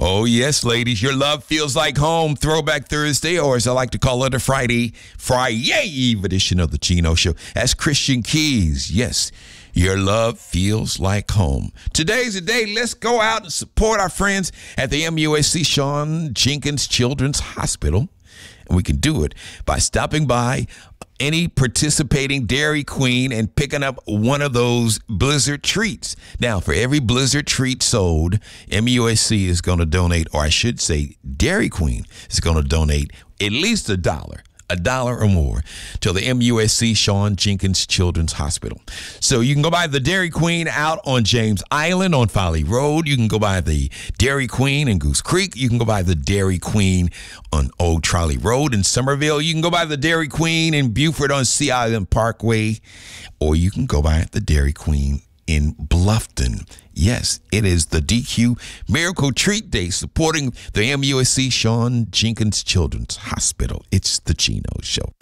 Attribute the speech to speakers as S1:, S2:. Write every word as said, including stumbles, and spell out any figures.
S1: Oh, yes, ladies, your love feels like home. Throwback Thursday, or as I like to call it, a Friday, Friday Eve edition of the Chino Show. That's Christian Keys. Yes, your love feels like home. Today's the day. Let's go out and support our friends at the M U S C Sean Jenkins Children's Hospital. And we can do it by stopping by any participating Dairy Queen and picking up one of those Blizzard treats. Now, for every Blizzard treat sold, M U S C is going to donate, or I should say Dairy Queen is going to donate at least a dollar. A dollar or more to the M U S C Sean Jenkins Children's Hospital. So you can go by the Dairy Queen out on James Island on Folly Road. You can go by the Dairy Queen in Goose Creek. You can go by the Dairy Queen on Old Trolley Road in Somerville. You can go by the Dairy Queen in Beaufort on Sea Island Parkway. Or you can go by the Dairy Queen in Bluffton. Yes, it is the D Q Miracle Treat Day supporting the M U S C Sean Jenkins Children's Hospital. It's the Chino Show.